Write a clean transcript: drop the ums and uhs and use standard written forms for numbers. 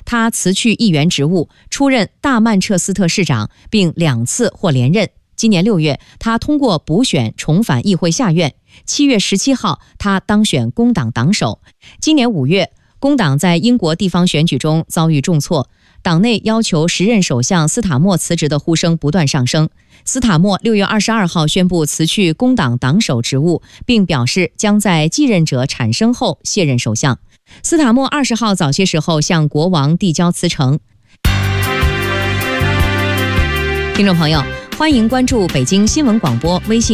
他辞去议员职务，出任大曼彻斯特市长，并2次获连任。今年6月，他通过补选重返议会下院。7月17号，他当选工党党首。今年5月，工党在英国地方选举中遭遇重挫，党内要求时任首相斯塔默辞职的呼声不断上升。斯塔默6月22号宣布辞去工党党首职务，并表示将在继任者产生后卸任首相。斯塔默20号早些时候向国王递交辞呈。听众朋友，欢迎关注北京新闻广播微信